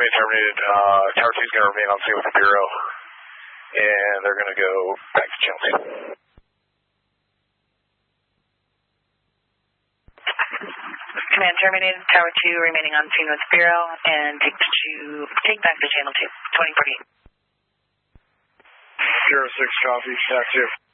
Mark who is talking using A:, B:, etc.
A: Command terminated. Tower 2 is going to remain on scene with the Bureau, and they're going to go back to Channel 2.
B: Command terminated. Tower 2 remaining on scene with the Bureau, and take back to Channel 2. 2048.
A: 06 copy. Back 2.